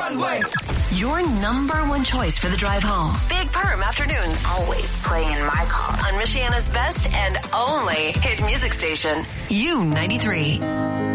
runway. Your number one choice for the drive home. Big Perm Afternoons. Always playing in my car. On Michiana's best and only hit music station. U93.